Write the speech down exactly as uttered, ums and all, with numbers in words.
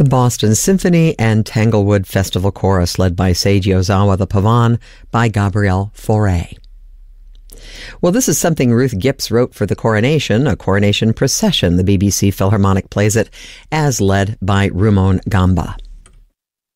the Boston Symphony and Tanglewood Festival Chorus, led by Seiji Ozawa, the Pavane by Gabriel Fauré. Well, this is something Ruth Gipps wrote for the coronation, a coronation procession. The B B C Philharmonic plays it, as led by Rumon Gamba.